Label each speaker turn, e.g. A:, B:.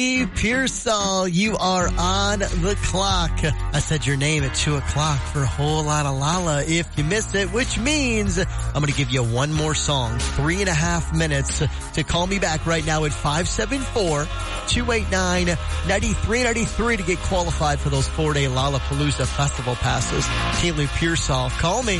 A: Pearsall, you are on the clock. I said your name at 2 o'clock for a whole lot of Lala if you missed it, which means I'm going to give you one more song, 3.5 minutes to call me back right now at 574-289-9393 to get qualified for those 4-day Lollapalooza festival passes. Team Lou Pearsall, call me.